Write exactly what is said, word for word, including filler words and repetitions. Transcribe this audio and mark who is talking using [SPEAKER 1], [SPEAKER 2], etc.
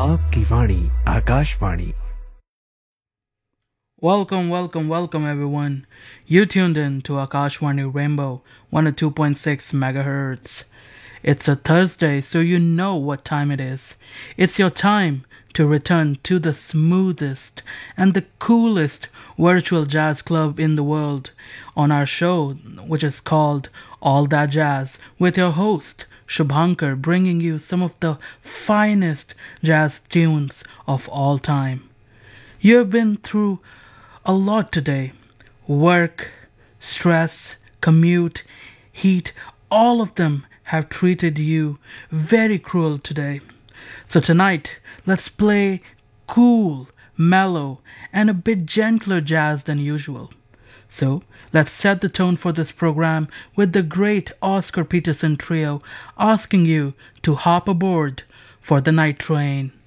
[SPEAKER 1] आपकी वाणी Akashvani.
[SPEAKER 2] Welcome, welcome, welcome everyone. You tuned in to Akashwani Rainbow one oh two point six megahertz. It's a Thursday, so you know what time it is. It's your time to return to the smoothest and the coolest virtual jazz club in the world on our show, which is called All That Jazz, with your host, Shubhankar, bringing you some of the finest jazz tunes of all time. You have been through a lot today. Work, stress, commute, heat, all of them have treated you very cruel today. So tonight, let's play cool, mellow, and a bit gentler jazz than usual. So, let's set the tone for this program with the great Oscar Peterson Trio asking you to hop aboard for the night train.